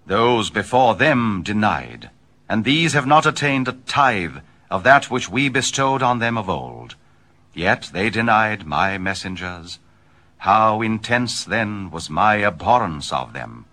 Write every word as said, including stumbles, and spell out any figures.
Those before them denied, and these have not attained a tithe of that which we bestowed on them of old. Yet they denied my messengers. How intense then was my abhorrence of them!